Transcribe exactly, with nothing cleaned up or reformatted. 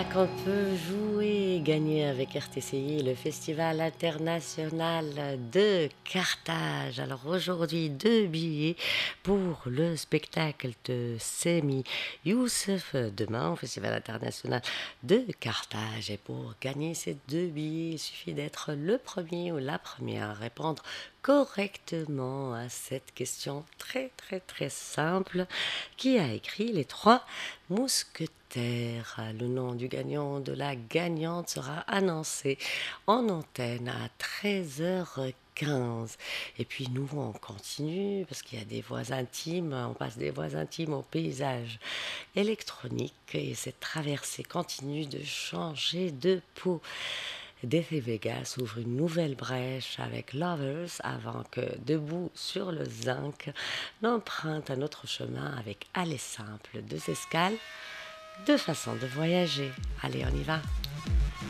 Qu'on peut jouer et gagner avec R T C I, le Festival international de Carthage. Alors aujourd'hui, deux billets pour le spectacle de Semi Youssef demain au Festival international de Carthage. Et pour gagner ces deux billets, il suffit d'être le premier ou la première à répondre correctement à cette question très très très simple. Qui a écrit Les Trois Mousquetaires? Le nom du gagnant, de la gagnante sera annoncé en antenne à treize heures quinze. Et puis nous, on continue parce qu'il y a des voix intimes, on passe des voix intimes au paysage électronique et cette traversée continue de changer de peau. Défé Vegas ouvre une nouvelle brèche avec Lovers avant que Debout sur le zinc n'emprunte un autre chemin avec Aller simple, deux escales, deux façons de voyager. Allez, on y va.